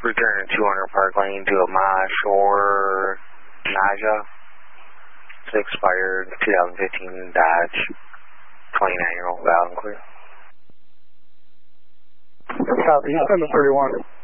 Return 200 Park Lane to Amah Shore, Naja. It's expired 2015 Dodge, 29-year-old, valid and clear. Copy, 10 to 31.